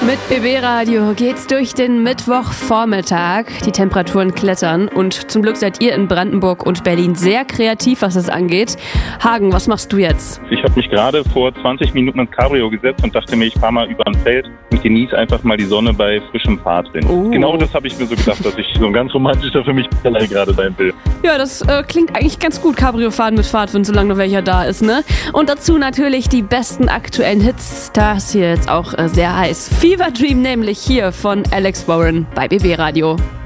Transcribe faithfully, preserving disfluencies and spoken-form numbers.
Mit B B-Radio geht's durch den Mittwochvormittag. Die Temperaturen klettern und zum Glück seid ihr in Brandenburg und Berlin sehr kreativ, was es angeht. Hagen, was machst du jetzt? Ich habe mich gerade vor zwanzig Minuten ins Cabrio gesetzt und dachte mir, ich fahre mal über ein Feld und genieße einfach mal die Sonne bei frischem Fahrtwind. Oh. Genau das habe ich mir so gedacht, dass ich so ein ganz romantischer für mich allein gerade sein will. Ja, das äh, klingt eigentlich ganz gut, Cabrio fahren mit Fahrtwind, solange noch welcher da ist, ne? Und dazu natürlich die besten aktuellen Hits. Das hier jetzt auch äh, sehr heiß. Fever Dream nämlich hier von Alex Warren bei B B-Radio.